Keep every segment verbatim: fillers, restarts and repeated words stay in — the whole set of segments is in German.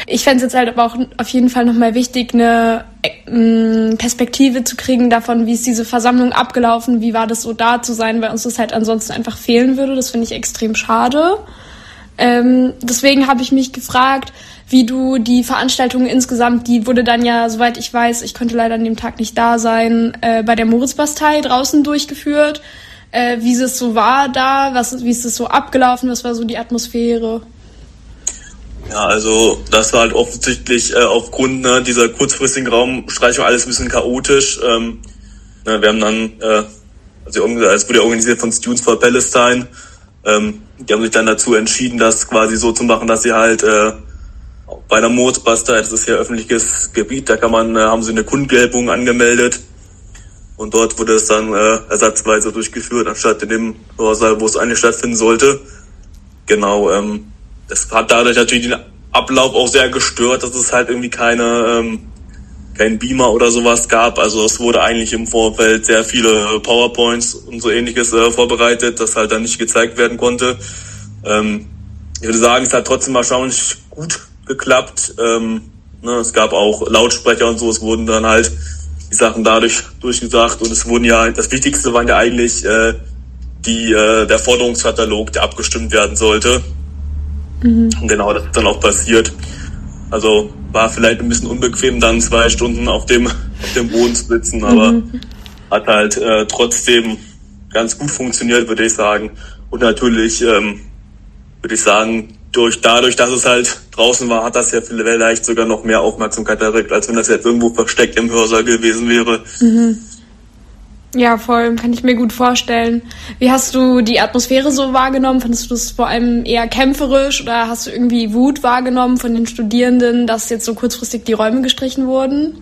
Ich fände es jetzt halt aber auch auf jeden Fall nochmal wichtig, eine äh, Perspektive zu kriegen davon, wie ist diese Versammlung abgelaufen, wie war das so da zu sein, weil uns das halt ansonsten einfach fehlen würde. Das finde ich extrem schade. Ähm, deswegen habe ich mich gefragt, wie du die Veranstaltung insgesamt, die wurde dann ja, soweit ich weiß, ich konnte leider an dem Tag nicht da sein, äh, bei der Moritzbastei draußen durchgeführt. Äh, wie es so war da, was, wie ist es so abgelaufen, was war so die Atmosphäre? Ja, also das war halt offensichtlich äh, aufgrund ne, dieser kurzfristigen Raumstreichung alles ein bisschen chaotisch. Ähm, ne, wir haben dann, äh, also es wurde ja organisiert von Students for Palestine. Ähm, die haben sich dann dazu entschieden, das quasi so zu machen, dass sie halt äh, bei der Moritzbastei, das ist ja öffentliches Gebiet, da kann man, äh, haben sie eine Kundgebung angemeldet. Und dort wurde es dann äh, ersatzweise durchgeführt, anstatt in dem Hörsaal, wo es eigentlich stattfinden sollte. Genau, ähm, das hat dadurch natürlich den Ablauf auch sehr gestört, dass es halt irgendwie keine, ähm, kein Beamer oder sowas gab. Also es wurde eigentlich im Vorfeld sehr viele PowerPoints und so ähnliches äh, vorbereitet, das halt dann nicht gezeigt werden konnte. Ähm, ich würde sagen, es hat trotzdem erstaunlich gut geklappt. Ähm, ne, es gab auch Lautsprecher und so, es wurden dann halt die Sachen dadurch durchgesagt und es wurden ja, das Wichtigste waren ja eigentlich äh, die äh, der Forderungskatalog, der abgestimmt werden sollte. Mhm. Und genau, das ist dann auch passiert. Also war vielleicht ein bisschen unbequem, dann zwei Stunden auf dem auf dem Boden zu sitzen, aber mhm. hat halt äh, trotzdem ganz gut funktioniert, würde ich sagen. Und natürlich ähm, würde ich sagen, durch dadurch, dass es halt draußen war, hat das ja vielleicht sogar noch mehr Aufmerksamkeit erregt, als wenn das jetzt irgendwo versteckt im Hörsaal gewesen wäre. Mhm. Ja, voll, kann ich mir gut vorstellen. Wie hast du die Atmosphäre so wahrgenommen? Fandest du das vor allem eher kämpferisch oder hast du irgendwie Wut wahrgenommen von den Studierenden, dass jetzt so kurzfristig die Räume gestrichen wurden?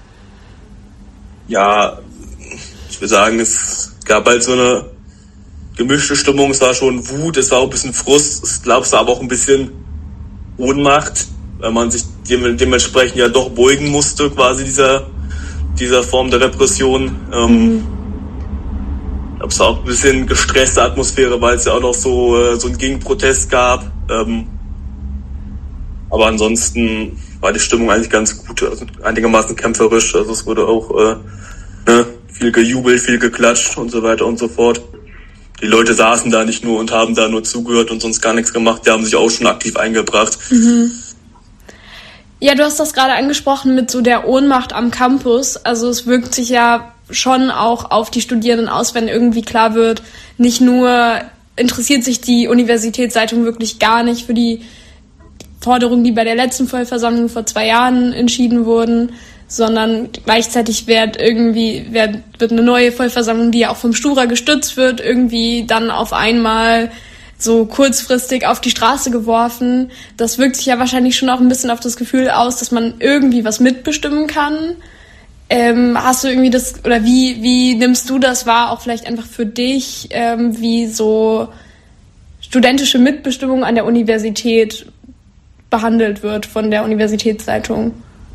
Ja, ich würde sagen, es gab halt so eine gemischte Stimmung, es war schon Wut, es war auch ein bisschen Frust, ich glaube, es war aber auch ein bisschen Ohnmacht, weil man sich dem, dementsprechend ja doch beugen musste, quasi dieser dieser Form der Repression. Ähm, mhm. Es war auch ein bisschen gestresste Atmosphäre, weil es ja auch noch so äh, so einen Gegenprotest gab. Ähm, aber ansonsten war die Stimmung eigentlich ganz gut, also einigermaßen kämpferisch. Also es wurde auch äh, ne, viel gejubelt, viel geklatscht und so weiter und so fort. Die Leute saßen da nicht nur und haben da nur zugehört und sonst gar nichts gemacht. Die haben sich auch schon aktiv eingebracht. Mhm. Ja, du hast das gerade angesprochen mit so der Ohnmacht am Campus. Also es wirkt sich ja schon auch auf die Studierenden aus, wenn irgendwie klar wird, nicht nur interessiert sich die Universitätszeitung wirklich gar nicht für die Forderungen, die bei der letzten Vollversammlung vor zwei Jahren entschieden wurden, sondern gleichzeitig wird irgendwie wird, wird eine neue Vollversammlung, die ja auch vom Stura gestützt wird, irgendwie dann auf einmal so kurzfristig auf die Straße geworfen. Das wirkt sich ja wahrscheinlich schon auch ein bisschen auf das Gefühl aus, dass man irgendwie was mitbestimmen kann. Ähm, hast du irgendwie das, oder wie, wie nimmst du das wahr, auch vielleicht einfach für dich, ähm, wie so studentische Mitbestimmung an der Universität behandelt wird von der Universitätszeitung?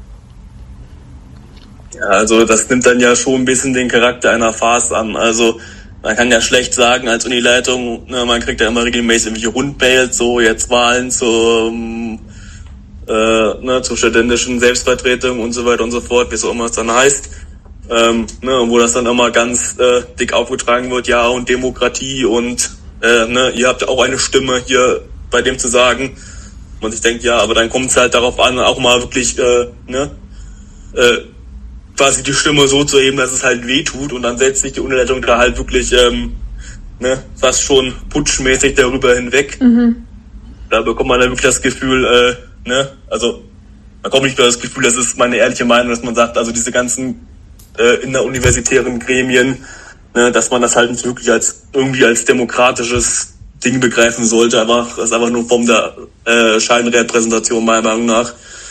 Ja, also das nimmt dann ja schon ein bisschen den Charakter einer Farce an. Also man kann ja schlecht sagen als Unileitung, ne, man kriegt ja immer regelmäßig irgendwelche Rundmails, so jetzt Wahlen zur, äh, ne, zur studentischen Selbstvertretung und so weiter und so fort, wie es auch immer es dann heißt. Ähm, ne, wo das dann immer ganz äh, dick aufgetragen wird, ja, und Demokratie und äh, ne, ihr habt ja auch eine Stimme hier bei dem zu sagen. Und ich denke, ja, aber dann kommt es halt darauf an, auch mal wirklich äh, ne, äh, quasi die Stimme so zu heben, dass es halt weh tut und dann setzt sich die Unileitung da halt wirklich ähm, ne, fast schon putschmäßig darüber hinweg. Mhm. Da bekommt man dann wirklich das Gefühl, äh, ne, also man kommt nicht nur das Gefühl, das ist meine ehrliche Meinung, dass man sagt, also diese ganzen äh, inneruniversitären Gremien, ne, dass man das halt nicht wirklich als irgendwie als demokratisches Ding begreifen sollte, aber das ist einfach nur Form der äh, Scheinrepräsentation meiner Meinung nach.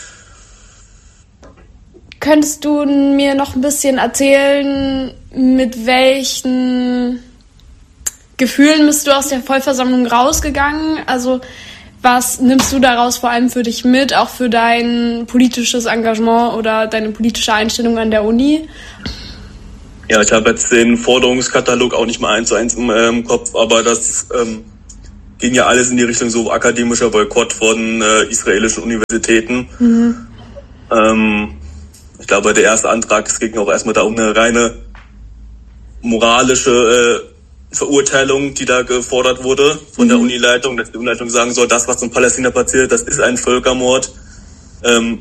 Könntest du mir noch ein bisschen erzählen, mit welchen Gefühlen bist du aus der Vollversammlung rausgegangen? Also was nimmst du daraus vor allem für dich mit, auch für dein politisches Engagement oder deine politische Einstellung an der Uni? Ja, ich habe jetzt den Forderungskatalog auch nicht mal eins zu eins im, äh, im Kopf, aber das ähm, ging ja alles in die Richtung so akademischer Boykott von äh, israelischen Universitäten. Mhm. Ähm, ich glaube, der erste Antrag, es ging auch erstmal da um eine reine moralische äh, Verurteilung, die da gefordert wurde von mhm. der Unileitung, dass die Unileitung sagen soll, das, was in Palästina passiert, das ist ein Völkermord. Ähm,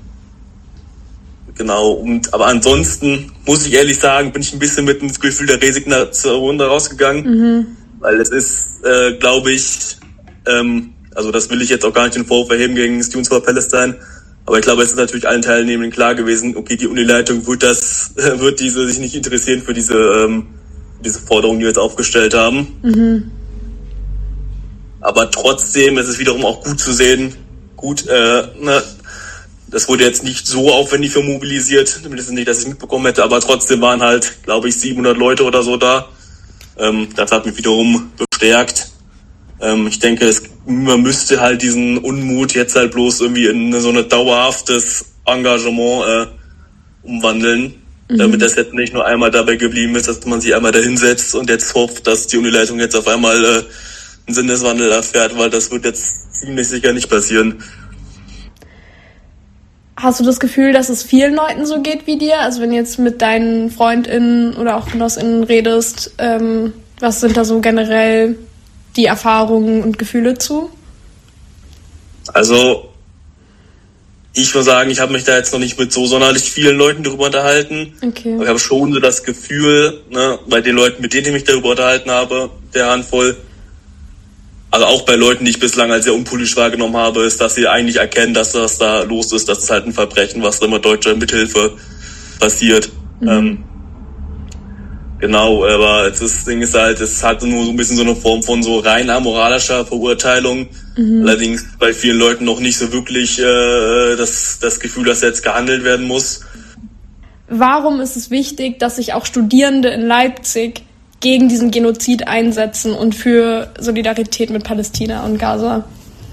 genau, und aber ansonsten muss ich ehrlich sagen, bin ich ein bisschen mit dem Gefühl der Resignation da rausgegangen, mhm. weil es ist, äh, glaube ich, ähm, also das will ich jetzt auch gar nicht den Vorwurf erheben gegen Students for Palestine, aber ich glaube, es ist natürlich allen Teilnehmenden klar gewesen, okay, die Unileitung wird das, wird diese sich nicht interessieren für diese, ähm, diese Forderungen, die wir jetzt aufgestellt haben. Mhm. Aber trotzdem ist es wiederum auch gut zu sehen, gut, äh, ne, das wurde jetzt nicht so aufwendig für mobilisiert, zumindest nicht, dass ich es mitbekommen hätte, aber trotzdem waren halt, glaube ich, siebenhundert Leute oder so da. Ähm, das hat mich wiederum bestärkt. Ähm, ich denke, es, man müsste halt diesen Unmut jetzt halt bloß irgendwie in so ein dauerhaftes Engagement äh, umwandeln, mhm. damit das jetzt nicht nur einmal dabei geblieben ist, dass man sich einmal da hinsetzt und jetzt hofft, dass die Unileitung jetzt auf einmal äh, einen Sinneswandel erfährt, weil das wird jetzt ziemlich sicher nicht passieren. Hast du das Gefühl, dass es vielen Leuten so geht wie dir? Also wenn du jetzt mit deinen FreundInnen oder auch GenossInnen redest, ähm, was sind da so generell die Erfahrungen und Gefühle zu? Also ich muss sagen, ich habe mich da jetzt noch nicht mit so sonderlich vielen Leuten darüber unterhalten. Okay. Aber ich habe schon so das Gefühl, ne, bei den Leuten, mit denen ich mich darüber unterhalten habe, der Handvoll, also auch bei Leuten, die ich bislang als sehr unpolitisch wahrgenommen habe, ist, dass sie eigentlich erkennen, dass das da los ist, dass es halt ein Verbrechen, was da mit deutscher Mithilfe passiert. Mhm. Ähm, genau, aber das Ding ist halt, es hat nur so ein bisschen so eine Form von so rein amoralischer Verurteilung. Mhm. Allerdings bei vielen Leuten noch nicht so wirklich äh, das, das Gefühl, dass jetzt gehandelt werden muss. Warum ist es wichtig, dass sich auch Studierende in Leipzig gegen diesen Genozid einsetzen und für Solidarität mit Palästina und Gaza?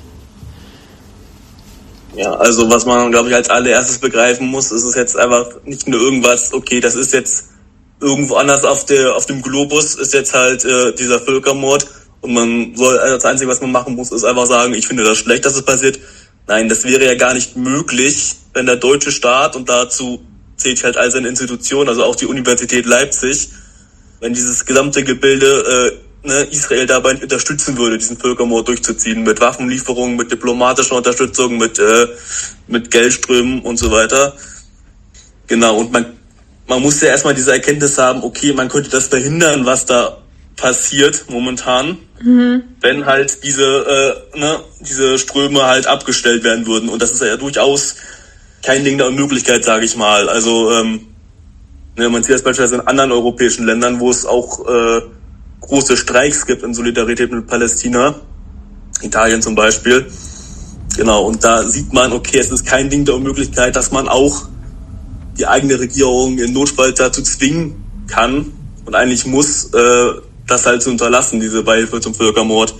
Ja, also was man, glaube ich, als allererstes begreifen muss, ist es jetzt einfach nicht nur irgendwas, okay, das ist jetzt irgendwo anders auf der auf dem Globus, ist jetzt halt äh, dieser Völkermord und man soll, also das Einzige, was man machen muss, ist einfach sagen, ich finde das schlecht, dass es passiert. Nein, das wäre ja gar nicht möglich, wenn der deutsche Staat, und dazu zählt halt all seine Institutionen, also auch die Universität Leipzig, wenn dieses gesamte Gebilde äh, ne, Israel dabei unterstützen würde, diesen Völkermord durchzuziehen, mit Waffenlieferungen, mit diplomatischer Unterstützung, mit äh, mit Geldströmen und so weiter. Genau, und man man muss ja erstmal diese Erkenntnis haben, okay, man könnte das verhindern, was da passiert momentan, mhm. wenn halt diese äh, ne, diese Ströme halt abgestellt werden würden. Und das ist ja durchaus kein Ding der Unmöglichkeit, sage ich mal. Also ähm, ne, man sieht das beispielsweise in anderen europäischen Ländern, wo es auch äh, große Streiks gibt in Solidarität mit Palästina, Italien zum Beispiel. Genau, und da sieht man, okay, es ist kein Ding der Unmöglichkeit, dass man auch die eigene Regierung in Notfall dazu zwingen kann und eigentlich muss, äh, das halt zu unterlassen, diese Beihilfe zum Völkermord.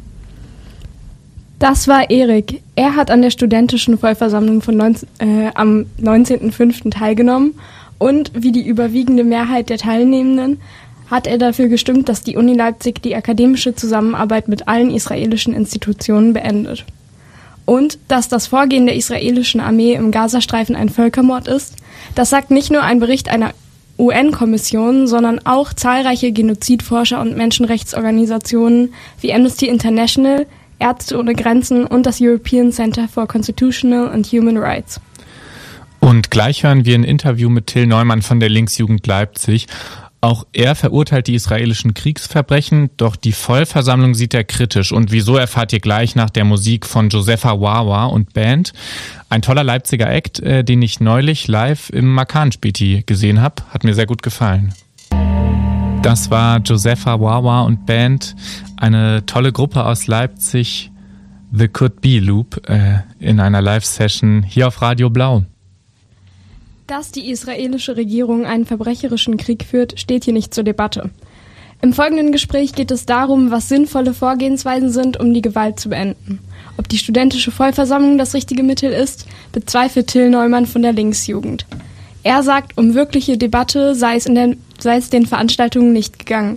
Das war Erik. Er hat an der studentischen Vollversammlung von neunzehn, äh, am neunzehnten fünften teilgenommen und wie die überwiegende Mehrheit der Teilnehmenden hat er dafür gestimmt, dass die Uni Leipzig die akademische Zusammenarbeit mit allen israelischen Institutionen beendet. Und dass das Vorgehen der israelischen Armee im Gazastreifen ein Völkermord ist, das sagt nicht nur ein Bericht einer U N-Kommission, sondern auch zahlreiche Genozidforscher und Menschenrechtsorganisationen wie Amnesty International, Ärzte ohne Grenzen und das European Center for Constitutional and Human Rights. Und gleich hören wir ein Interview mit Till Neumann von der Linksjugend Leipzig. Auch er verurteilt die israelischen Kriegsverbrechen, doch die Vollversammlung sieht er kritisch. Und wieso, erfahrt ihr gleich nach der Musik von Josepha Wawa und Band. Ein toller Leipziger Act, äh, den ich neulich live im Makan-Späti gesehen habe. Hat mir sehr gut gefallen. Das war Josepha Wawa und Band, eine tolle Gruppe aus Leipzig, The Could Be Loop, äh, in einer Live-Session hier auf Radio Blau. Dass die israelische Regierung einen verbrecherischen Krieg führt, steht hier nicht zur Debatte. Im folgenden Gespräch geht es darum, was sinnvolle Vorgehensweisen sind, um die Gewalt zu beenden. Ob die studentische Vollversammlung das richtige Mittel ist, bezweifelt Till Neumann von der Linksjugend. Er sagt, um wirkliche Debatte sei es, in der, sei es den Veranstaltungen nicht gegangen.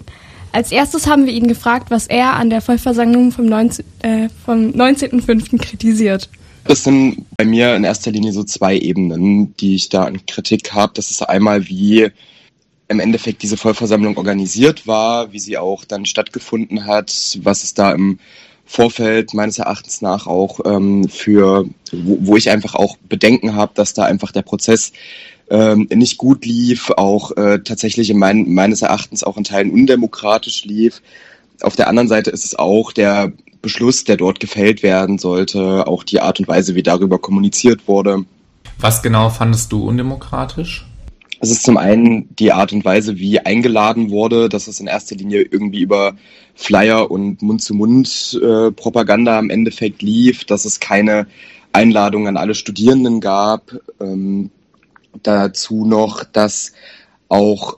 Als erstes haben wir ihn gefragt, was er an der Vollversammlung vom, neunzehnten, äh, vom neunzehnten fünften kritisiert. Das sind bei mir in erster Linie so zwei Ebenen, die ich da an Kritik habe. Das ist einmal, wie im Endeffekt diese Vollversammlung organisiert war, wie sie auch dann stattgefunden hat, was es da im Vorfeld meines Erachtens nach auch ähm, für, wo, wo ich einfach auch Bedenken habe, dass da einfach der Prozess ähm, nicht gut lief, auch äh, tatsächlich in mein, meines Erachtens auch in Teilen undemokratisch lief. Auf der anderen Seite ist es auch der Beschluss, der dort gefällt werden sollte, auch die Art und Weise, wie darüber kommuniziert wurde. Was genau fandest du undemokratisch? Es ist zum einen die Art und Weise, wie eingeladen wurde, dass es in erster Linie irgendwie über Flyer und Mund-zu-Mund-Propaganda im Endeffekt lief, dass es keine Einladung an alle Studierenden gab. Ähm, dazu noch, dass auch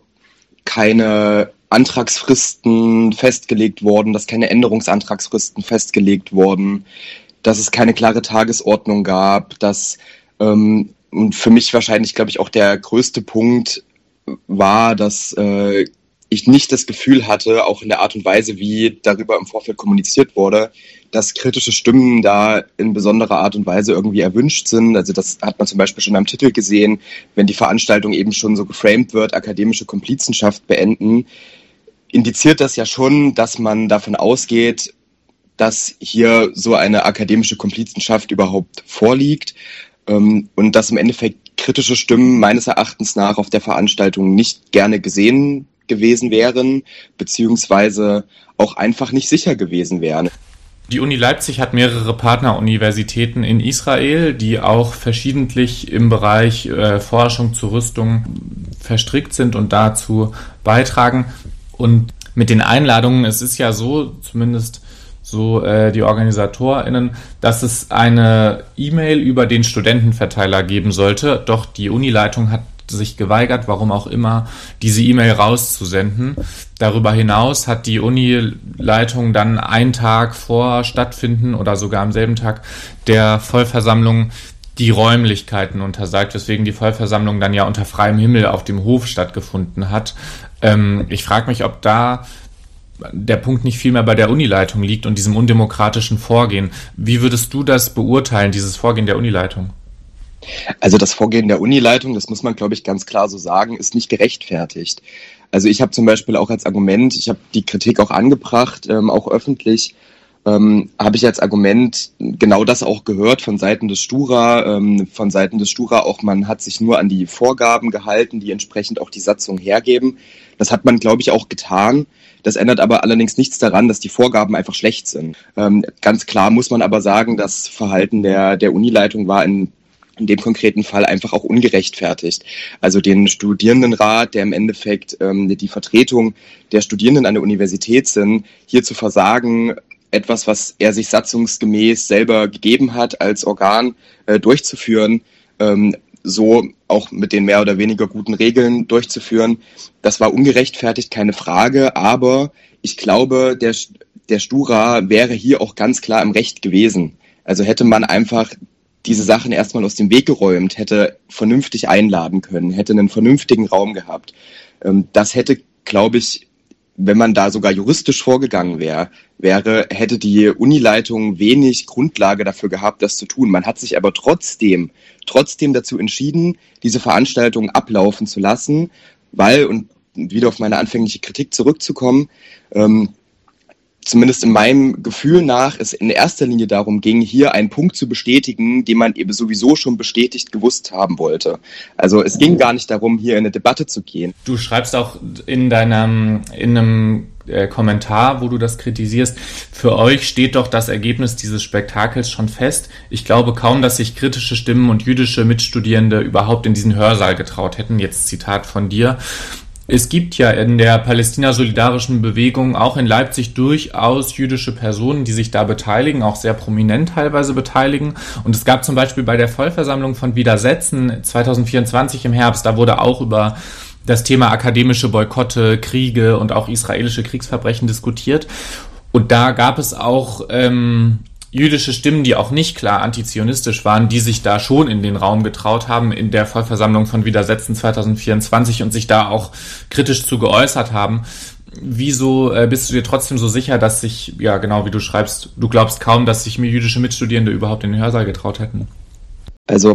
keine Antragsfristen festgelegt wurden, dass keine Änderungsantragsfristen festgelegt wurden, dass es keine klare Tagesordnung gab, dass ähm, und für mich wahrscheinlich, glaube ich, auch der größte Punkt war, dass äh, ich nicht das Gefühl hatte, auch in der Art und Weise, wie darüber im Vorfeld kommuniziert wurde, dass kritische Stimmen da in besonderer Art und Weise irgendwie erwünscht sind. Also das hat man zum Beispiel schon am Titel gesehen, wenn die Veranstaltung eben schon so geframed wird, akademische Komplizenschaft beenden, indiziert das ja schon, dass man davon ausgeht, dass hier so eine akademische Komplizenschaft überhaupt vorliegt. Und dass im Endeffekt kritische Stimmen meines Erachtens nach auf der Veranstaltung nicht gerne gesehen gewesen wären, beziehungsweise auch einfach nicht sicher gewesen wären. Die Uni Leipzig hat mehrere Partneruniversitäten in Israel, die auch verschiedentlich im Bereich äh, Forschung zur Rüstung verstrickt sind und dazu beitragen. Und mit den Einladungen, es ist ja so, zumindest so äh, die OrganisatorInnen, dass es eine E-Mail über den Studentenverteiler geben sollte. Doch die Unileitung hat sich geweigert, warum auch immer, diese E-Mail rauszusenden. Darüber hinaus hat die Unileitung dann einen Tag vor Stattfinden oder sogar am selben Tag der Vollversammlung die Räumlichkeiten untersagt, weswegen die Vollversammlung dann ja unter freiem Himmel auf dem Hof stattgefunden hat. Ähm, ich frage mich, ob da der Punkt nicht viel mehr bei der Unileitung liegt und diesem undemokratischen Vorgehen. Wie würdest du das beurteilen, dieses Vorgehen der Unileitung? Also das Vorgehen der Unileitung, das muss man, glaube ich, ganz klar so sagen, ist nicht gerechtfertigt. Also ich habe zum Beispiel auch als Argument, ich habe die Kritik auch angebracht, ähm, auch öffentlich, ähm, habe ich als Argument genau das auch gehört von Seiten des Stura, ähm, von Seiten des Stura auch, man hat sich nur an die Vorgaben gehalten, die entsprechend auch die Satzung hergeben. Das hat man, glaube ich, auch getan. Das ändert aber allerdings nichts daran, dass die Vorgaben einfach schlecht sind. Ähm, ganz klar muss man aber sagen, das Verhalten der, der Unileitung war in, in dem konkreten Fall einfach auch ungerechtfertigt. Also den Studierendenrat, der im Endeffekt ähm, die Vertretung der Studierenden an der Universität sind, hier zu versagen, etwas, was er sich satzungsgemäß selber gegeben hat, als Organ äh, durchzuführen, ähm, so auch mit den mehr oder weniger guten Regeln durchzuführen. Das war ungerechtfertigt, keine Frage, aber ich glaube, der, der Stura wäre hier auch ganz klar im Recht gewesen. Also hätte man einfach diese Sachen erstmal aus dem Weg geräumt, hätte vernünftig einladen können, hätte einen vernünftigen Raum gehabt. Das hätte, glaube ich, wenn man da sogar juristisch vorgegangen wäre, wäre, hätte die Unileitung wenig Grundlage dafür gehabt, das zu tun. Man hat sich aber trotzdem, trotzdem dazu entschieden, diese Veranstaltung ablaufen zu lassen, weil, und wieder auf meine anfängliche Kritik zurückzukommen, ähm, zumindest in meinem Gefühl nach, es in erster Linie darum ging, hier einen Punkt zu bestätigen, den man eben sowieso schon bestätigt gewusst haben wollte. Also es ging gar nicht darum, hier in eine Debatte zu gehen. Du schreibst auch in deinem, in einem äh, Kommentar, wo du das kritisierst, für euch steht doch das Ergebnis dieses Spektakels schon fest. Ich glaube kaum, dass sich kritische Stimmen und jüdische Mitstudierende überhaupt in diesen Hörsaal getraut hätten. Jetzt Zitat von dir. Es gibt ja in der Palästina-solidarischen Bewegung auch in Leipzig durchaus jüdische Personen, die sich da beteiligen, auch sehr prominent teilweise beteiligen. Und es gab zum Beispiel bei der Vollversammlung von Widersetzen zwanzig vierundzwanzig im Herbst, da wurde auch über das Thema akademische Boykotte, Kriege und auch israelische Kriegsverbrechen diskutiert. Und da gab es auch ähm, jüdische Stimmen, die auch nicht klar antizionistisch waren, die sich da schon in den Raum getraut haben in der Vollversammlung von Widersetzen zwanzig vierundzwanzig und sich da auch kritisch zu geäußert haben. wieso äh, bist du dir trotzdem so sicher, dass sich, ja genau wie du schreibst, du glaubst kaum, dass sich mir jüdische Mitstudierende überhaupt in den Hörsaal getraut hätten? Also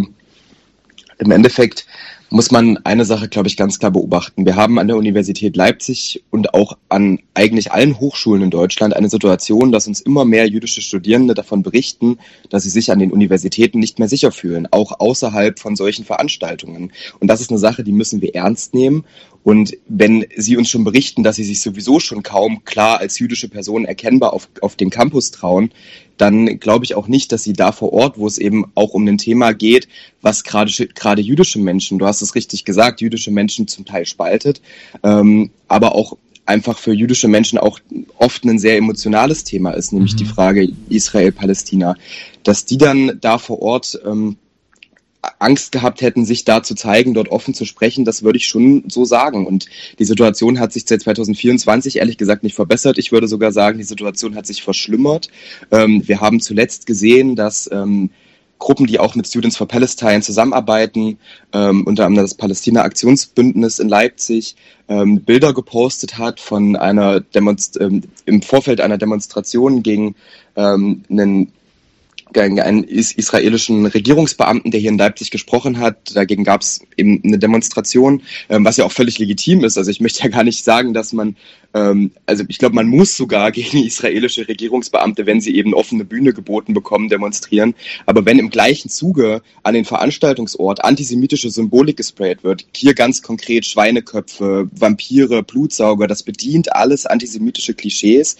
im Endeffekt muss man eine Sache, glaube ich, ganz klar beobachten. Wir haben an der Universität Leipzig und auch an eigentlich allen Hochschulen in Deutschland eine Situation, dass uns immer mehr jüdische Studierende davon berichten, dass sie sich an den Universitäten nicht mehr sicher fühlen, auch außerhalb von solchen Veranstaltungen. Und das ist eine Sache, die müssen wir ernst nehmen. Und wenn sie uns schon berichten, dass sie sich sowieso schon kaum klar als jüdische Person erkennbar auf, auf den Campus trauen, dann glaube ich auch nicht, dass sie da vor Ort, wo es eben auch um ein Thema geht, was gerade gerade jüdische Menschen, du hast es richtig gesagt, jüdische Menschen zum Teil spaltet, ähm, aber auch einfach für jüdische Menschen auch oft ein sehr emotionales Thema ist, nämlich mhm. die Frage Israel-Palästina, dass die dann da vor Ort ähm, Angst gehabt hätten, sich da zu zeigen, dort offen zu sprechen, das würde ich schon so sagen. Und die Situation hat sich seit zwanzig vierundzwanzig ehrlich gesagt nicht verbessert. Ich würde sogar sagen, die Situation hat sich verschlimmert. Ähm, wir haben zuletzt gesehen, dass ähm, Gruppen, die auch mit Students for Palestine zusammenarbeiten, ähm, unter anderem das Palästina-Aktionsbündnis in Leipzig, ähm, Bilder gepostet hat von einer Demonst- ähm, im Vorfeld einer Demonstration gegen ähm, einen gegen einen israelischen Regierungsbeamten, der hier in Leipzig gesprochen hat. Dagegen gab es eben eine Demonstration, ähm, was ja auch völlig legitim ist. Also ich möchte ja gar nicht sagen, dass man, ähm, also ich glaube, man muss sogar gegen israelische Regierungsbeamte, wenn sie eben offene Bühne geboten bekommen, demonstrieren. Aber wenn im gleichen Zuge an den Veranstaltungsort antisemitische Symbolik gesprayt wird, hier ganz konkret Schweineköpfe, Vampire, Blutsauger, das bedient alles antisemitische Klischees.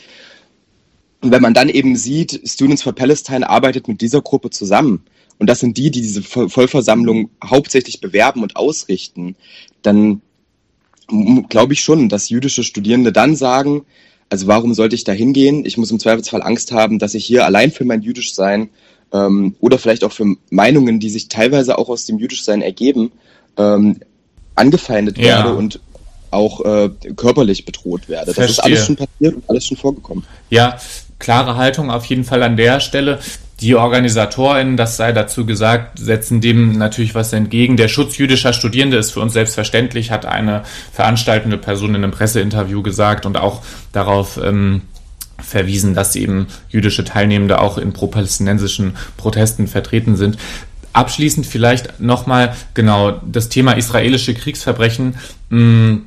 Und wenn man dann eben sieht, Students for Palestine arbeitet mit dieser Gruppe zusammen und das sind die, die diese Vollversammlung hauptsächlich bewerben und ausrichten, dann glaube ich schon, dass jüdische Studierende dann sagen, also warum sollte ich da hingehen? Ich muss im Zweifelsfall Angst haben, dass ich hier allein für mein Jüdischsein ähm, oder vielleicht auch für Meinungen, die sich teilweise auch aus dem Jüdischsein ergeben, ähm, angefeindet ja. werde und auch äh, körperlich bedroht werde. Das Verstehe. ist alles schon passiert und alles schon vorgekommen. Ja, klare Haltung auf jeden Fall an der Stelle. Die OrganisatorInnen, das sei dazu gesagt, setzen dem natürlich was entgegen. Der Schutz jüdischer Studierende ist für uns selbstverständlich, hat eine veranstaltende Person in einem Presseinterview gesagt und auch darauf ähm, verwiesen, dass eben jüdische Teilnehmende auch in pro-palästinensischen Protesten vertreten sind. Abschließend vielleicht nochmal, genau, das Thema israelische Kriegsverbrechen mh,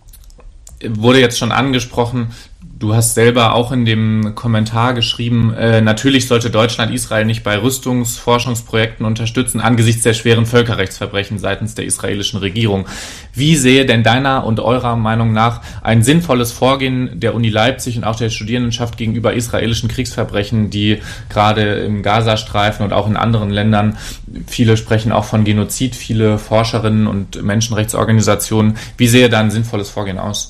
wurde jetzt schon angesprochen. Du hast selber auch in dem Kommentar geschrieben, äh, natürlich sollte Deutschland Israel nicht bei Rüstungsforschungsprojekten unterstützen, angesichts der schweren Völkerrechtsverbrechen seitens der israelischen Regierung. Wie sehe denn deiner und eurer Meinung nach ein sinnvolles Vorgehen der Uni Leipzig und auch der Studierendenschaft gegenüber israelischen Kriegsverbrechen, die gerade im Gazastreifen und auch in anderen Ländern, viele sprechen auch von Genozid, viele Forscherinnen und Menschenrechtsorganisationen, wie sehe da ein sinnvolles Vorgehen aus?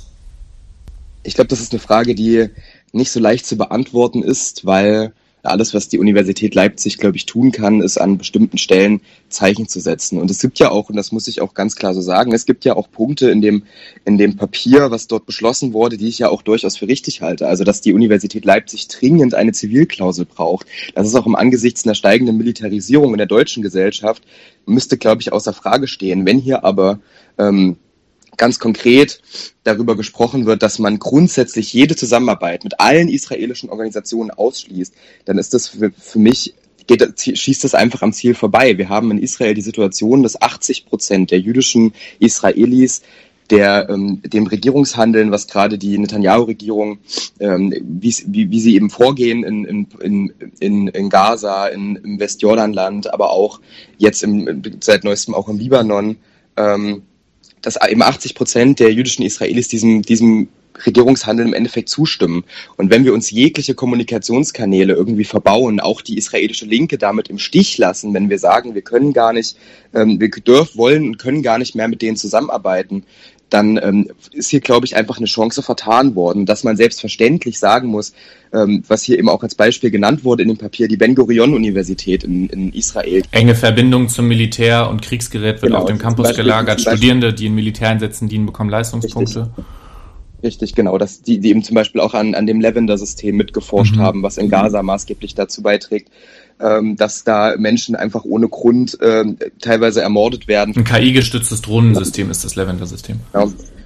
Ich glaube, das ist eine Frage, die nicht so leicht zu beantworten ist, weil alles, was die Universität Leipzig, glaube ich, tun kann, ist an bestimmten Stellen Zeichen zu setzen. Und es gibt ja auch, und das muss ich auch ganz klar so sagen, es gibt ja auch Punkte in dem, in dem Papier, was dort beschlossen wurde, die ich ja auch durchaus für richtig halte. Also, dass die Universität Leipzig dringend eine Zivilklausel braucht. Das ist auch im Angesichts einer steigenden Militarisierung in der deutschen Gesellschaft, müsste, glaube ich, außer Frage stehen. Wenn hier aber ähm, ganz konkret darüber gesprochen wird, dass man grundsätzlich jede Zusammenarbeit mit allen israelischen Organisationen ausschließt, dann ist das für, für mich, geht, schießt das einfach am Ziel vorbei. Wir haben in Israel die Situation, dass achtzig Prozent der jüdischen Israelis der ähm, dem Regierungshandeln, was gerade die Netanyahu-Regierung, ähm, wie, wie, wie sie eben vorgehen in, in, in, in Gaza, in, im Westjordanland, aber auch jetzt im, seit neuestem auch im Libanon, ähm, dass eben achtzig Prozent der jüdischen Israelis diesem, diesem Regierungshandeln im Endeffekt zustimmen. Und wenn wir uns jegliche Kommunikationskanäle irgendwie verbauen, auch die israelische Linke damit im Stich lassen, wenn wir sagen, wir können gar nicht, ähm, wir dürfen, wollen und können gar nicht mehr mit denen zusammenarbeiten, dann ähm, ist hier, glaube ich, einfach eine Chance vertan worden, dass man selbstverständlich sagen muss, ähm, was hier eben auch als Beispiel genannt wurde in dem Papier, die Ben-Gurion-Universität in, in Israel. Enge Verbindung zum Militär und Kriegsgerät wird genau, auf dem Campus gelagert. Studierende, die in Militäreinsätzen dienen, bekommen Leistungspunkte. Richtig. Richtig, genau, dass die, die eben zum Beispiel auch an, an dem Lavender-System mitgeforscht mhm. haben, was in Gaza maßgeblich dazu beiträgt, ähm, dass da Menschen einfach ohne Grund ähm, teilweise ermordet werden. Ein K I-gestütztes Drohnensystem ist das Lavender-System. Genau.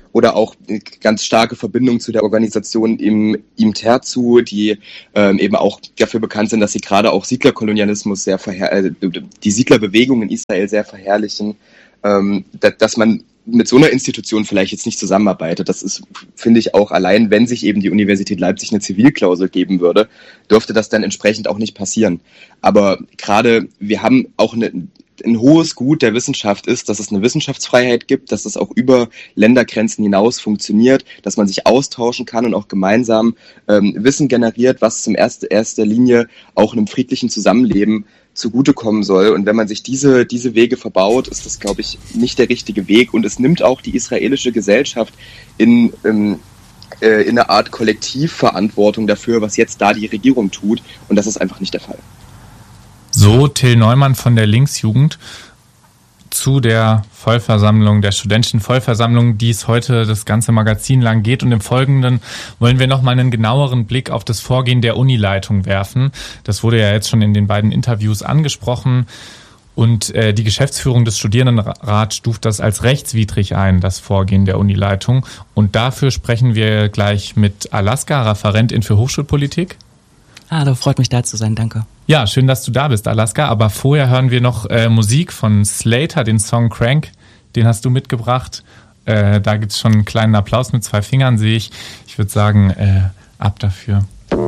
oder auch ganz starke Verbindung zu der Organisation im im Terzu, die ähm, eben auch dafür bekannt sind, dass sie gerade auch Siedlerkolonialismus sehr verher- äh, die Siedlerbewegung in Israel sehr verherrlichen, ähm, da, dass man mit so einer Institution vielleicht jetzt nicht zusammenarbeitet. Das ist, finde ich, auch allein, wenn sich eben die Universität Leipzig eine Zivilklausel geben würde, dürfte das dann entsprechend auch nicht passieren. Aber gerade, wir haben auch eine, ein hohes Gut der Wissenschaft ist, dass es eine Wissenschaftsfreiheit gibt, dass es auch über Ländergrenzen hinaus funktioniert, dass man sich austauschen kann und auch gemeinsam ähm, Wissen generiert, was zum ersten erster Linie auch einem friedlichen Zusammenleben zugutekommen soll. Und wenn man sich diese, diese Wege verbaut, ist das, glaube ich, nicht der richtige Weg. Und es nimmt auch die israelische Gesellschaft in, ähm, äh, in eine Art Kollektivverantwortung dafür, was jetzt da die Regierung tut. Und das ist einfach nicht der Fall. So Till Neumann von der Linksjugend zu der Vollversammlung, der studentischen Vollversammlung, die es heute das ganze Magazin lang geht. Und im Folgenden wollen wir nochmal einen genaueren Blick auf das Vorgehen der Unileitung werfen. Das wurde ja jetzt schon in den beiden Interviews angesprochen. Und äh, die Geschäftsführung des Studierendenrats stuft das als rechtswidrig ein, das Vorgehen der Unileitung. Und dafür sprechen wir gleich mit Alaska, Referentin für Hochschulpolitik. Hallo, freut mich da zu sein, danke. Ja, schön, dass du da bist, Alaska. Aber vorher hören wir noch äh, Musik von Slater, den Song Crank. Den hast du mitgebracht. Äh, da gibt's schon einen kleinen Applaus mit zwei Fingern, sehe ich. Ich würde sagen, äh, ab dafür.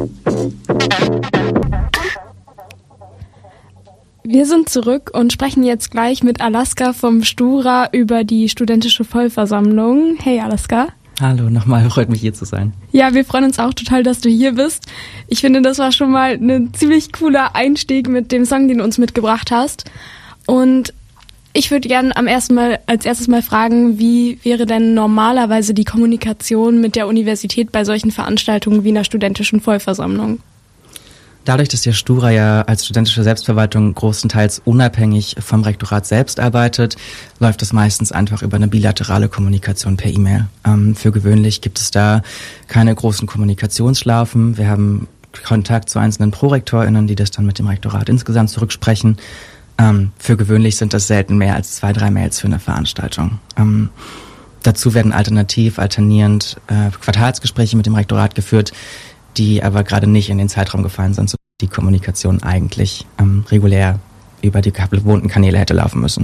Wir sind zurück und sprechen jetzt gleich mit Alaska vom Stura über die studentische Vollversammlung. Hey, Alaska. Hallo, nochmal, freut mich hier zu sein. Ja, wir freuen uns auch total, dass du hier bist. Ich finde, das war schon mal ein ziemlich cooler Einstieg mit dem Song, den du uns mitgebracht hast. Und ich würde gerne am ersten Mal, als erstes mal fragen, wie wäre denn normalerweise die Kommunikation mit der Universität bei solchen Veranstaltungen wie einer studentischen Vollversammlung? Dadurch, dass der Stura ja als studentische Selbstverwaltung großenteils unabhängig vom Rektorat selbst arbeitet, läuft es meistens einfach über eine bilaterale Kommunikation per E-Mail. Ähm, für gewöhnlich gibt es da keine großen Kommunikationsschlaufen. Wir haben Kontakt zu einzelnen ProrektorInnen, die das dann mit dem Rektorat insgesamt zurücksprechen. Ähm, für gewöhnlich sind das selten mehr als zwei, drei Mails für eine Veranstaltung. Ähm, dazu werden alternativ, alternierend äh, Quartalsgespräche mit dem Rektorat geführt, die aber gerade nicht in den Zeitraum gefallen sind, so die Kommunikation eigentlich ähm, regulär über die gewohnten Kanäle hätte laufen müssen.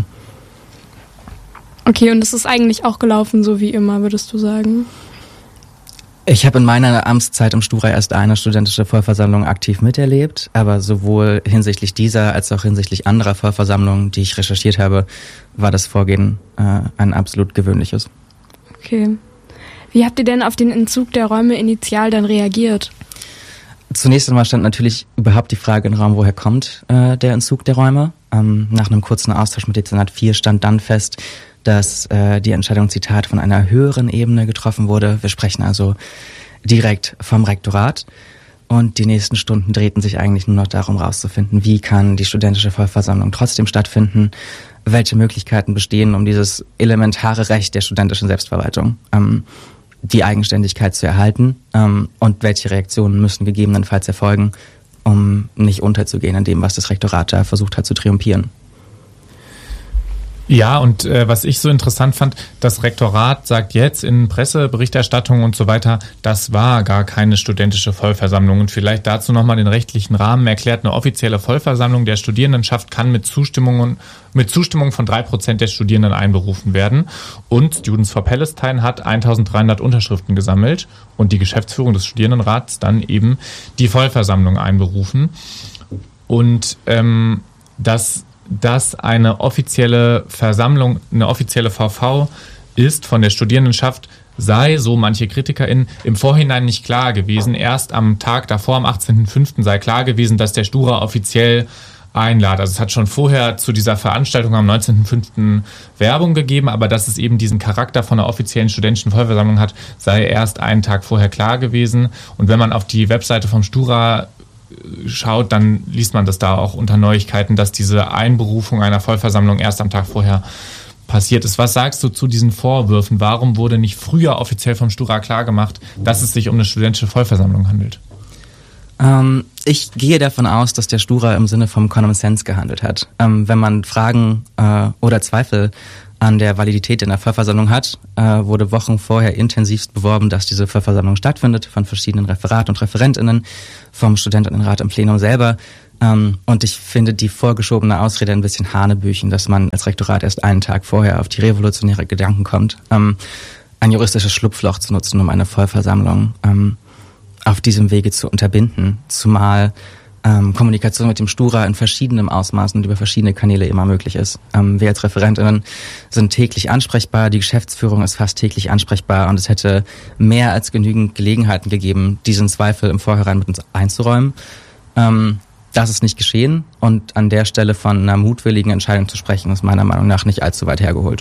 Okay, und das ist eigentlich auch gelaufen, so wie immer, würdest du sagen? Ich habe in meiner Amtszeit im Stura erst eine studentische Vollversammlung aktiv miterlebt, aber sowohl hinsichtlich dieser als auch hinsichtlich anderer Vollversammlungen, die ich recherchiert habe, war das Vorgehen äh, ein absolut gewöhnliches. Okay. Wie habt ihr denn auf den Entzug der Räume initial dann reagiert? Zunächst einmal stand natürlich überhaupt die Frage im Raum, woher kommt äh, der Entzug der Räume. Ähm, nach einem kurzen Austausch mit Dezernat vier stand dann fest, dass äh, die Entscheidung, Zitat, von einer höheren Ebene getroffen wurde. Wir sprechen also direkt vom Rektorat. Und die nächsten Stunden drehten sich eigentlich nur noch darum, rauszufinden, wie kann die studentische Vollversammlung trotzdem stattfinden, welche Möglichkeiten bestehen, um dieses elementare Recht der studentischen Selbstverwaltung, ähm, die Eigenständigkeit zu erhalten, ähm, und welche Reaktionen müssen gegebenenfalls erfolgen, um nicht unterzugehen in dem, was das Rektorat da versucht hat zu triumphieren. Ja, und äh, was ich so interessant fand, das Rektorat sagt jetzt in Presseberichterstattung und so weiter, das war gar keine studentische Vollversammlung. Und vielleicht dazu nochmal den rechtlichen Rahmen erklärt. Eine offizielle Vollversammlung der Studierendenschaft kann mit Zustimmung, mit Zustimmung von drei Prozent der Studierenden einberufen werden. Und Students for Palestine hat eintausenddreihundert Unterschriften gesammelt und die Geschäftsführung des Studierendenrats dann eben die Vollversammlung einberufen. Und ähm, das dass eine offizielle Versammlung, eine offizielle V V ist von der Studierendenschaft, sei, so manche KritikerInnen, im Vorhinein nicht klar gewesen. Erst am Tag davor, am achtzehnten fünften sei klar gewesen, dass der Stura offiziell einladet. Also es hat schon vorher zu dieser Veranstaltung am neunzehnten fünften Werbung gegeben, aber dass es eben diesen Charakter von einer offiziellen studentischen Vollversammlung hat, sei erst einen Tag vorher klar gewesen. Und wenn man auf die Webseite vom Stura schaut, dann liest man das da auch unter Neuigkeiten, dass diese Einberufung einer Vollversammlung erst am Tag vorher passiert ist. Was sagst du zu diesen Vorwürfen? Warum wurde nicht früher offiziell vom Stura klargemacht, dass es sich um eine studentische Vollversammlung handelt? Ähm, ich gehe davon aus, dass der Stura im Sinne vom Common Sense gehandelt hat. Ähm, wenn man Fragen äh, oder Zweifel an der Validität in der Vollversammlung hat, äh, wurde Wochen vorher intensivst beworben, dass diese Vollversammlung stattfindet, von verschiedenen Referat- und ReferentInnen, vom Studentinnenrat im Plenum selber. Ähm, und ich finde die vorgeschobene Ausrede ein bisschen hanebüchen, dass man als Rektorat erst einen Tag vorher auf die revolutionäre Gedanken kommt, ähm, ein juristisches Schlupfloch zu nutzen, um eine Vollversammlung ähm, auf diesem Wege zu unterbinden, zumal ähm, Kommunikation mit dem Stura in verschiedenem Ausmaß und über verschiedene Kanäle immer möglich ist. Ähm, wir als ReferentInnen sind täglich ansprechbar, die Geschäftsführung ist fast täglich ansprechbar und es hätte mehr als genügend Gelegenheiten gegeben, diesen Zweifel im Vorhinein mit uns einzuräumen. Ähm, das ist nicht geschehen und an der Stelle von einer mutwilligen Entscheidung zu sprechen, ist meiner Meinung nach nicht allzu weit hergeholt.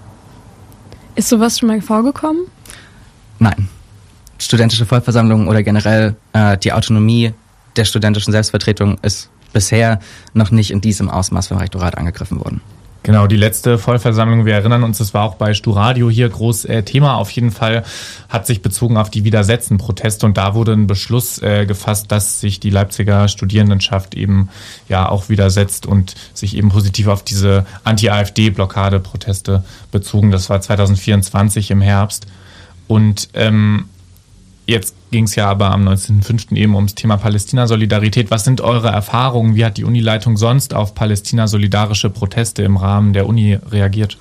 Ist sowas schon mal vorgekommen? Nein. Studentische Vollversammlungen oder generell äh, die Autonomie der studentischen Selbstvertretung ist bisher noch nicht in diesem Ausmaß vom Rektorat angegriffen worden. Genau, die letzte Vollversammlung, wir erinnern uns, das war auch bei Sturadio hier groß äh, Thema. Auf jeden Fall hat sich bezogen auf die Widersetzen-Proteste und da wurde ein Beschluss äh, gefasst, dass sich die Leipziger Studierendenschaft eben ja auch widersetzt und sich eben positiv auf diese Anti-AfD-Blockade-Proteste bezogen. Das war zwanzig vierundzwanzig im Herbst und ähm, jetzt ging es ja aber am neunzehnten fünften eben ums Thema Palästina-Solidarität. Was sind eure Erfahrungen? Wie hat die Unileitung sonst auf Palästina-solidarische Proteste im Rahmen der Uni reagiert?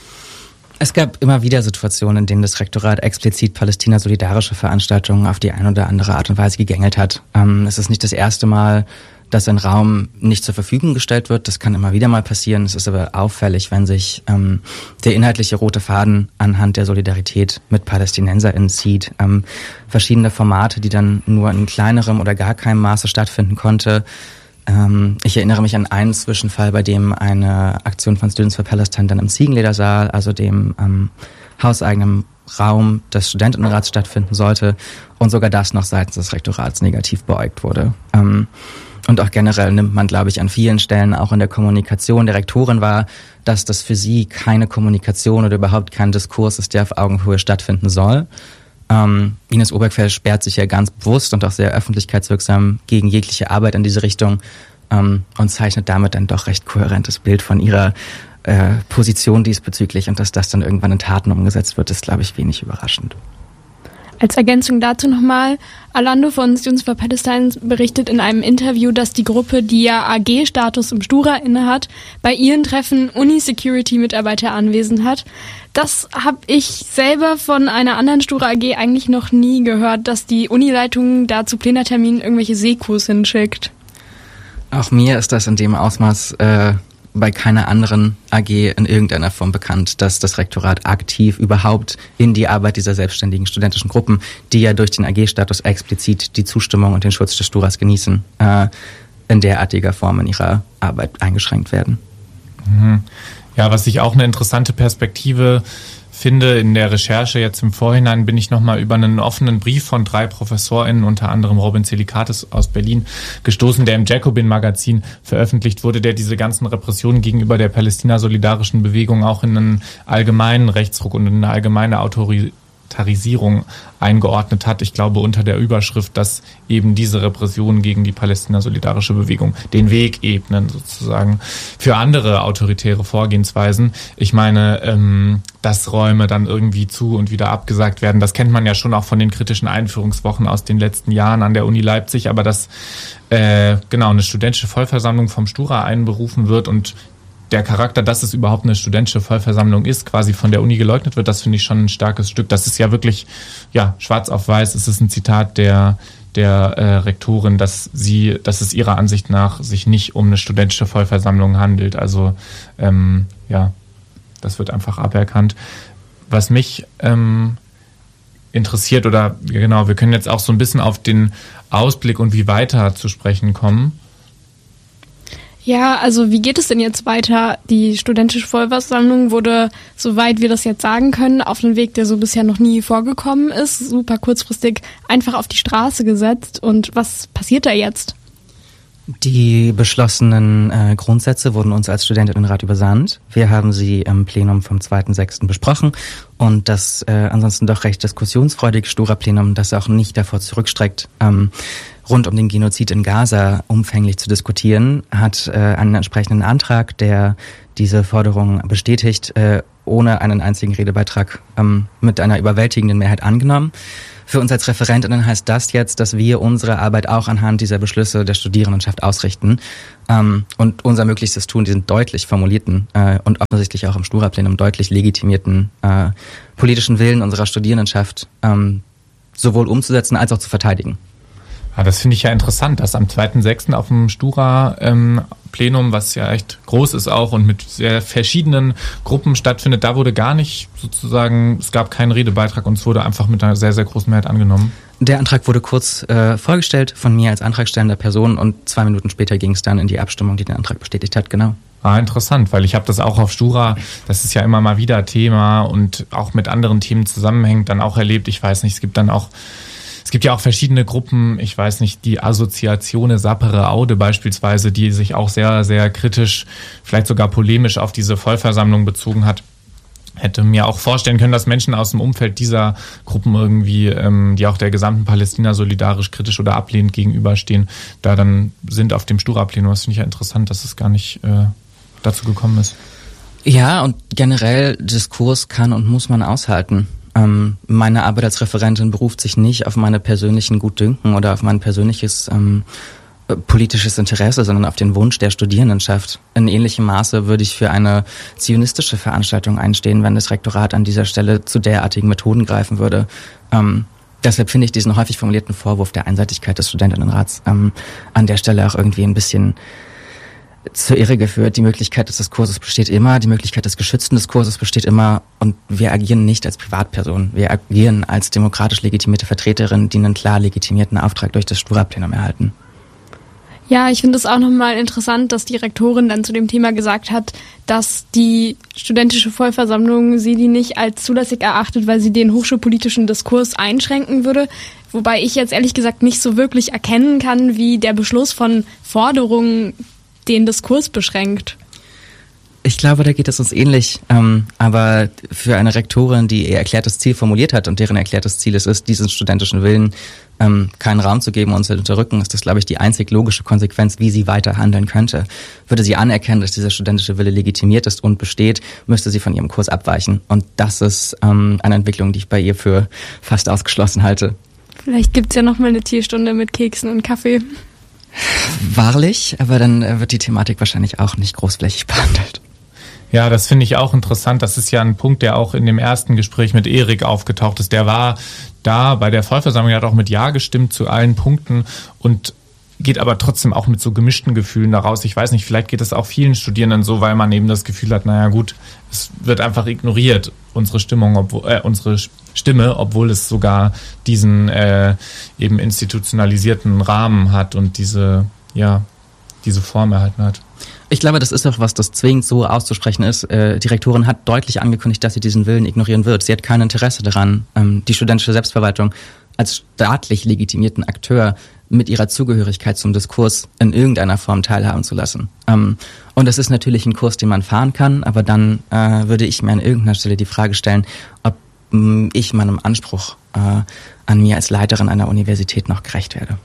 Es gab immer wieder Situationen, in denen das Rektorat explizit Palästina-solidarische Veranstaltungen auf die eine oder andere Art und Weise gegängelt hat. Ähm, es ist nicht das erste Mal, dass ein Raum nicht zur Verfügung gestellt wird. Das kann immer wieder mal passieren. Es ist aber auffällig, wenn sich ähm, der inhaltliche rote Faden anhand der Solidarität mit PalästinenserInnen zieht. Ähm, verschiedene Formate, die dann nur in kleinerem oder gar keinem Maße stattfinden konnte. Ähm, ich erinnere mich an einen Zwischenfall, bei dem eine Aktion von Students for Palestine dann im Ziegenledersaal, also dem ähm, hauseigenen Raum des Studentinnenrats stattfinden sollte und sogar das noch seitens des Rektorats negativ beäugt wurde. Ähm, Und auch generell nimmt man, glaube ich, an vielen Stellen auch in der Kommunikation der Rektorin wahr, dass das für sie keine Kommunikation oder überhaupt kein Diskurs ist, der auf Augenhöhe stattfinden soll. Ähm, Ines Obergfell sperrt sich ja ganz bewusst und auch sehr öffentlichkeitswirksam gegen jegliche Arbeit in diese Richtung ähm, und zeichnet damit ein doch recht kohärentes Bild von ihrer äh, Position diesbezüglich. Und dass das dann irgendwann in Taten umgesetzt wird, ist, glaube ich, wenig überraschend. Als Ergänzung dazu nochmal, Alando von Students for Palestine berichtet in einem Interview, dass die Gruppe, die ja A G-Status im Stura innehat, bei ihren Treffen Uni-Security-Mitarbeiter anwesend hat. Das habe ich selber von einer anderen Stura A G eigentlich noch nie gehört, dass die Unileitung da zu Plenarterminen irgendwelche Sekus hinschickt. Auch mir ist das in dem Ausmaß äh, bei keiner anderen A G in irgendeiner Form bekannt, dass das Rektorat aktiv überhaupt in die Arbeit dieser selbstständigen studentischen Gruppen, die ja durch den A G-Status explizit die Zustimmung und den Schutz des Sturas genießen, äh, in derartiger Form in ihrer Arbeit eingeschränkt werden. Ja, was ich auch eine interessante Perspektive finde, in der Recherche jetzt im Vorhinein bin ich nochmal über einen offenen Brief von drei ProfessorInnen, unter anderem Robin Zelikatis aus Berlin, gestoßen, der im Jacobin-Magazin veröffentlicht wurde, der diese ganzen Repressionen gegenüber der palästina-solidarischen Bewegung auch in einen allgemeinen Rechtsruck und in eine allgemeine Autoritarisierung eingeordnet hat. Ich glaube unter der Überschrift, dass eben diese Repressionen gegen die palästina-solidarische Bewegung den Weg ebnen sozusagen für andere autoritäre Vorgehensweisen. Ich meine, ähm, dass Räume dann irgendwie zu und wieder abgesagt werden, das kennt man ja schon auch von den kritischen Einführungswochen aus den letzten Jahren an der Uni Leipzig, aber dass äh, genau eine studentische Vollversammlung vom Stura einberufen wird und der Charakter, dass es überhaupt eine studentische Vollversammlung ist, quasi von der Uni geleugnet wird, das finde ich schon ein starkes Stück. Das ist ja wirklich, ja, schwarz auf weiß. Es ist ein Zitat der, der äh, Rektorin, dass sie, dass es ihrer Ansicht nach sich nicht um eine studentische Vollversammlung handelt. Also, ähm, ja, das wird einfach aberkannt. Was mich ähm, interessiert oder, genau, wir können jetzt auch so ein bisschen auf den Ausblick und wie weiter zu sprechen kommen. Ja, also wie geht es denn jetzt weiter? Die studentische Vollversammlung wurde, soweit wir das jetzt sagen können, auf einen Weg, der so bisher noch nie vorgekommen ist, super kurzfristig einfach auf die Straße gesetzt. Und was passiert da jetzt? Die beschlossenen äh, Grundsätze wurden uns als Studentinnenrat übersandt. Wir haben sie im Plenum vom zweiten sechsten besprochen und das äh, ansonsten doch recht diskussionsfreudige Stura-Plenum, das auch nicht davor zurückstreckt, ähm, rund um den Genozid in Gaza umfänglich zu diskutieren, hat äh, einen entsprechenden Antrag, der diese Forderung bestätigt, äh, ohne einen einzigen Redebeitrag ähm, mit einer überwältigenden Mehrheit angenommen. Für uns als ReferentInnen heißt das jetzt, dass wir unsere Arbeit auch anhand dieser Beschlüsse der Studierendenschaft ausrichten ähm, und unser Möglichstes tun, diesen deutlich formulierten äh, und offensichtlich auch im Stura-Plenum deutlich legitimierten äh, politischen Willen unserer Studierendenschaft ähm, sowohl umzusetzen als auch zu verteidigen. Ja, das finde ich ja interessant, dass am zweiten sechsten auf dem Stura-Plenum, ähm, was ja echt groß ist auch und mit sehr verschiedenen Gruppen stattfindet, da wurde gar nicht sozusagen, es gab keinen Redebeitrag und es wurde einfach mit einer sehr, sehr großen Mehrheit angenommen. Der Antrag wurde kurz äh, vorgestellt von mir als antragstellender Person und zwei Minuten später ging es dann in die Abstimmung, die den Antrag bestätigt hat, genau. Ah, interessant, weil ich habe das auch auf Stura, das ist ja immer mal wieder Thema und auch mit anderen Themen zusammenhängt, dann auch erlebt, ich weiß nicht, es gibt dann auch Es gibt ja auch verschiedene Gruppen, ich weiß nicht, die Assoziatione Sapere Aude beispielsweise, die sich auch sehr, sehr kritisch, vielleicht sogar polemisch auf diese Vollversammlung bezogen hat. Hätte mir auch vorstellen können, dass Menschen aus dem Umfeld dieser Gruppen irgendwie, ähm, die auch der gesamten Palästina solidarisch, kritisch oder ablehnend gegenüberstehen, da dann sind auf dem Stura-Plenum. Das finde ich ja interessant, dass es gar nicht äh, dazu gekommen ist. Ja, und generell Diskurs kann und muss man aushalten. Ähm, meine Arbeit als Referentin beruft sich nicht auf meine persönlichen Gutdünken oder auf mein persönliches ähm, politisches Interesse, sondern auf den Wunsch der Studierendenschaft. In ähnlichem Maße würde ich für eine zionistische Veranstaltung einstehen, wenn das Rektorat an dieser Stelle zu derartigen Methoden greifen würde. Ähm, deshalb finde ich diesen häufig formulierten Vorwurf der Einseitigkeit des Studentinnenrats ähm, an der Stelle auch irgendwie ein bisschen zur Irre geführt. Die Möglichkeit des Diskurses besteht immer, die Möglichkeit des geschützten Diskurses besteht immer und wir agieren nicht als Privatperson. Wir agieren als demokratisch legitimierte Vertreterinnen, die einen klar legitimierten Auftrag durch das Stura-Plenum erhalten. Ja, ich finde es auch nochmal interessant, dass die Rektorin dann zu dem Thema gesagt hat, dass die studentische Vollversammlung sie die nicht als zulässig erachtet, weil sie den hochschulpolitischen Diskurs einschränken würde. Wobei ich jetzt ehrlich gesagt nicht so wirklich erkennen kann, wie der Beschluss von Forderungen den Diskurs beschränkt. Ich glaube, da geht es uns ähnlich. Ähm, aber für eine Rektorin, die ihr erklärtes Ziel formuliert hat und deren erklärtes Ziel es ist, diesen studentischen Willen ähm, keinen Raum zu geben und zu unterdrücken, ist das, glaube ich, die einzig logische Konsequenz, wie sie weiter handeln könnte. Würde sie anerkennen, dass dieser studentische Wille legitimiert ist und besteht, müsste sie von ihrem Kurs abweichen. Und das ist ähm, eine Entwicklung, die ich bei ihr für fast ausgeschlossen halte. Vielleicht gibt's ja noch mal eine Tierstunde mit Keksen und Kaffee. Wahrlich, aber dann wird die Thematik wahrscheinlich auch nicht großflächig behandelt. Ja, das finde ich auch interessant. Das ist ja ein Punkt, der auch in dem ersten Gespräch mit Erik aufgetaucht ist. Der war da bei der Vollversammlung, der hat auch mit Ja gestimmt zu allen Punkten und geht aber trotzdem auch mit so gemischten Gefühlen daraus. Ich weiß nicht, vielleicht geht es auch vielen Studierenden so, weil man eben das Gefühl hat, naja gut, es wird einfach ignoriert, unsere Stimmung, obwohl, äh, unsere Stimme, obwohl es sogar diesen äh, eben institutionalisierten Rahmen hat und diese, ja, diese Form erhalten hat. Ich glaube, das ist auch was, das zwingend so auszusprechen ist. Äh, die Rektorin hat deutlich angekündigt, dass sie diesen Willen ignorieren wird. Sie hat kein Interesse daran, ähm, die studentische Selbstverwaltung als staatlich legitimierten Akteur mit ihrer Zugehörigkeit zum Diskurs in irgendeiner Form teilhaben zu lassen. Ähm, und das ist natürlich ein Kurs, den man fahren kann, aber dann äh, würde ich mir an irgendeiner Stelle die Frage stellen, ob mh, ich meinem Anspruch äh, an mir als Leiterin einer Universität noch gerecht werde.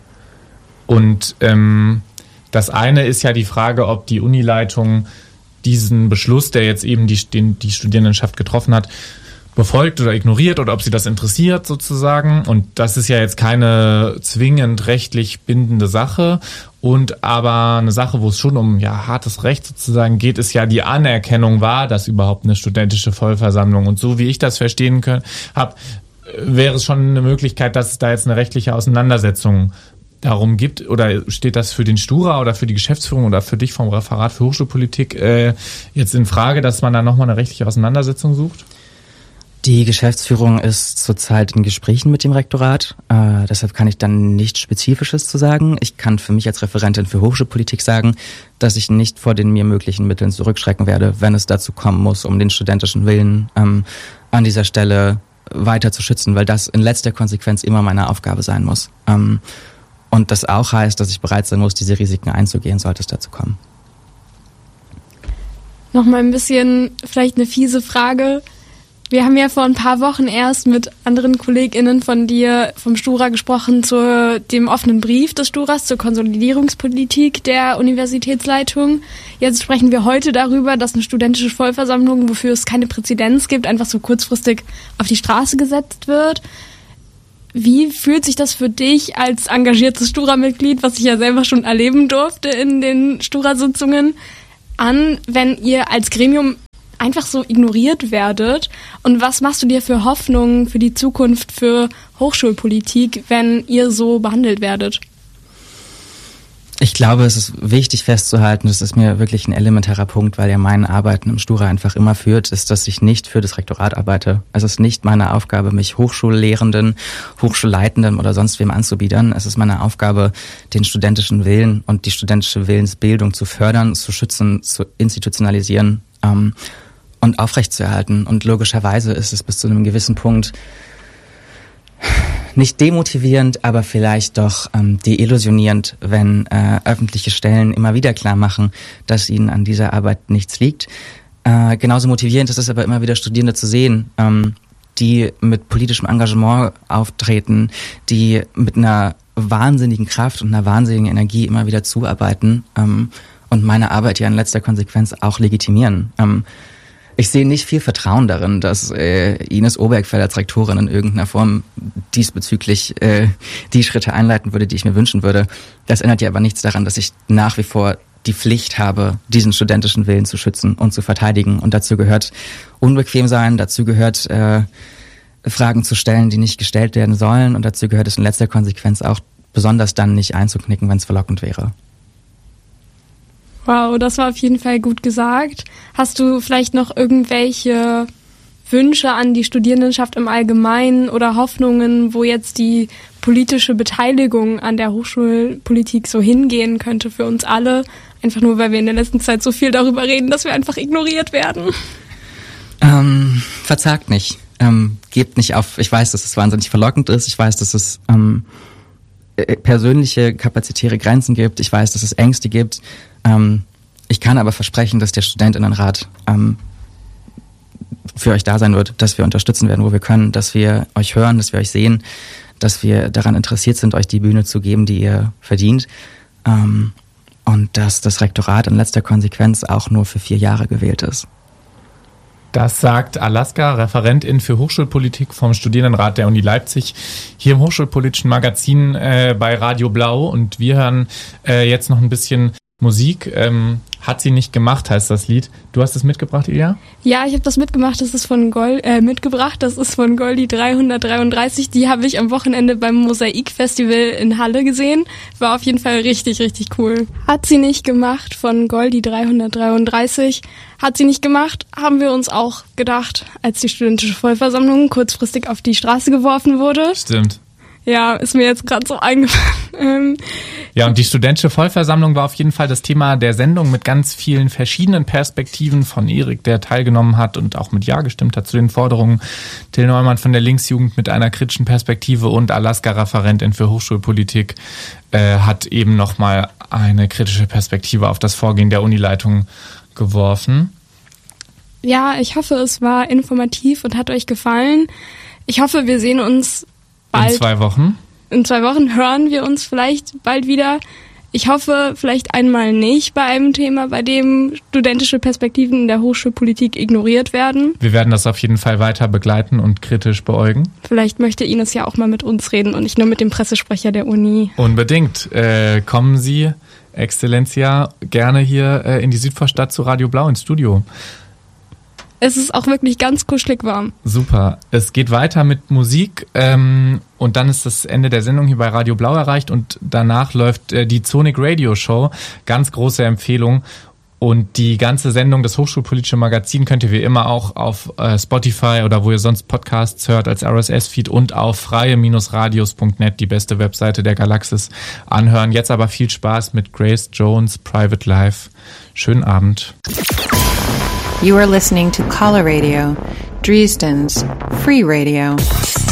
Und ähm das eine ist ja die Frage, ob die Unileitung diesen Beschluss, der jetzt eben die, den, die Studierendenschaft getroffen hat, befolgt oder ignoriert oder ob sie das interessiert sozusagen. Und das ist ja jetzt keine zwingend rechtlich bindende Sache. Und aber eine Sache, wo es schon um ja hartes Recht sozusagen geht, ist ja die Anerkennung, war das überhaupt eine studentische Vollversammlung. Und so wie ich das verstehen habe, wäre es schon eine Möglichkeit, dass es da jetzt eine rechtliche Auseinandersetzung darum gibt, oder steht das für den Stura oder für die Geschäftsführung oder für dich vom Referat für Hochschulpolitik äh, jetzt in Frage, dass man da nochmal eine rechtliche Auseinandersetzung sucht? Die Geschäftsführung ist zurzeit in Gesprächen mit dem Rektorat, äh, deshalb kann ich dann nichts Spezifisches zu sagen. Ich kann für mich als Referentin für Hochschulpolitik sagen, dass ich nicht vor den mir möglichen Mitteln zurückschrecken werde, wenn es dazu kommen muss, um den studentischen Willen ähm, an dieser Stelle weiter zu schützen, weil das in letzter Konsequenz immer meine Aufgabe sein muss. Ähm, Und das auch heißt, dass ich bereit sein muss, diese Risiken einzugehen, sollte es dazu kommen. Nochmal ein bisschen, vielleicht eine fiese Frage. Wir haben ja vor ein paar Wochen erst mit anderen KollegInnen von dir vom Stura gesprochen zu dem offenen Brief des Sturas zur Konsolidierungspolitik der Universitätsleitung. Jetzt sprechen wir heute darüber, dass eine studentische Vollversammlung, wofür es keine Präzedenz gibt, einfach so kurzfristig auf die Straße gesetzt wird. Wie fühlt sich das für dich als engagiertes Stura-Mitglied, was ich ja selber schon erleben durfte in den Stura-Sitzungen, an, wenn ihr als Gremium einfach so ignoriert werdet? Und was machst du dir für Hoffnungen für die Zukunft, für Hochschulpolitik, wenn ihr so behandelt werdet? Ich glaube, es ist wichtig festzuhalten, das ist mir wirklich ein elementarer Punkt, weil ja mein Arbeiten im Stura einfach immer führt, ist, dass ich nicht für das Rektorat arbeite. Es ist nicht meine Aufgabe, mich Hochschullehrenden, Hochschulleitenden oder sonst wem anzubiedern. Es ist meine Aufgabe, den studentischen Willen und die studentische Willensbildung zu fördern, zu schützen, zu institutionalisieren ähm, und aufrechtzuerhalten. Und logischerweise ist es bis zu einem gewissen Punkt nicht demotivierend, aber vielleicht doch ähm, deillusionierend, wenn äh, öffentliche Stellen immer wieder klar machen, dass ihnen an dieser Arbeit nichts liegt. Äh, genauso motivierend ist es aber immer wieder, Studierende zu sehen, ähm, die mit politischem Engagement auftreten, die mit einer wahnsinnigen Kraft und einer wahnsinnigen Energie immer wieder zuarbeiten ähm, und meine Arbeit ja in letzter Konsequenz auch legitimieren. Ähm, Ich sehe nicht viel Vertrauen darin, dass äh, Ines Obergfell als Rektorin in irgendeiner Form diesbezüglich äh, die Schritte einleiten würde, die ich mir wünschen würde. Das ändert ja aber nichts daran, dass ich nach wie vor die Pflicht habe, diesen studentischen Willen zu schützen und zu verteidigen. Und dazu gehört unbequem sein, dazu gehört äh, Fragen zu stellen, die nicht gestellt werden sollen. Und dazu gehört es in letzter Konsequenz auch besonders dann nicht einzuknicken, wenn es verlockend wäre. Wow, das war auf jeden Fall gut gesagt. Hast du vielleicht noch irgendwelche Wünsche an die Studierendenschaft im Allgemeinen oder Hoffnungen, wo jetzt die politische Beteiligung an der Hochschulpolitik so hingehen könnte für uns alle? Einfach nur, weil wir in der letzten Zeit so viel darüber reden, dass wir einfach ignoriert werden. Ähm, verzagt nicht. Ähm, gebt nicht auf. Ich weiß, dass es wahnsinnig verlockend ist. Ich weiß, dass es ähm, persönliche, kapazitäre Grenzen gibt. Ich weiß, dass es Ängste gibt. Ähm, ich kann aber versprechen, dass der Studentinnenrat ähm, für euch da sein wird, dass wir unterstützen werden, wo wir können, dass wir euch hören, dass wir euch sehen, dass wir daran interessiert sind, euch die Bühne zu geben, die ihr verdient. Ähm, und dass das Rektorat in letzter Konsequenz auch nur für vier Jahre gewählt ist. Das sagt Alaska, Referentin für Hochschulpolitik vom Studierendenrat der Uni Leipzig, hier im Hochschulpolitischen Magazin äh, bei Radio Blau. Und wir hören äh, jetzt noch ein bisschen Musik. Ähm, hat sie nicht gemacht, heißt das Lied. Du hast es mitgebracht, Ilja? Ja, ich habe das mitgemacht. Das ist von Gold, äh, mitgebracht. Das ist von Goldi dreihundertdreiunddreißig. Die habe ich am Wochenende beim Mosaik-Festival in Halle gesehen. War auf jeden Fall richtig, richtig cool. Hat sie nicht gemacht von Goldi dreihundertdreiunddreißig. Hat sie nicht gemacht, haben wir uns auch gedacht, als die studentische Vollversammlung kurzfristig auf die Straße geworfen wurde. Stimmt. Ja, ist mir jetzt gerade so eingefallen. Ja, und die studentische Vollversammlung war auf jeden Fall das Thema der Sendung mit ganz vielen verschiedenen Perspektiven von Erik, der teilgenommen hat und auch mit Ja gestimmt hat zu den Forderungen. Till Neumann von der Linksjugend mit einer kritischen Perspektive und Alaska, Referentin für Hochschulpolitik, äh, hat eben nochmal eine kritische Perspektive auf das Vorgehen der Unileitung geworfen. Ja, ich hoffe, es war informativ und hat euch gefallen. Ich hoffe, wir sehen uns bald. In zwei Wochen. In zwei Wochen hören wir uns vielleicht bald wieder. Ich hoffe, vielleicht einmal nicht bei einem Thema, bei dem studentische Perspektiven in der Hochschulpolitik ignoriert werden. Wir werden das auf jeden Fall weiter begleiten und kritisch beäugen. Vielleicht möchte Ines ja auch mal mit uns reden und nicht nur mit dem Pressesprecher der Uni. Unbedingt. Äh, kommen Sie, Exzellencia, gerne hier äh, in die Südvorstadt zu Radio Blau ins Studio. Es ist auch wirklich ganz kuschelig warm. Super. Es geht weiter mit Musik ähm, und dann ist das Ende der Sendung hier bei Radio Blau erreicht und danach läuft äh, die Sonic Radio Show. Ganz große Empfehlung. Und die ganze Sendung, das Hochschulpolitische Magazin, könnt ihr wie immer auch auf äh, Spotify oder wo ihr sonst Podcasts hört als R S S-Feed und auf freie Radios Punkt net, die beste Webseite der Galaxis, anhören. Jetzt aber viel Spaß mit Grace Jones, Private Life. Schönen Abend. You are listening to Caller Radio, Dresden's free radio.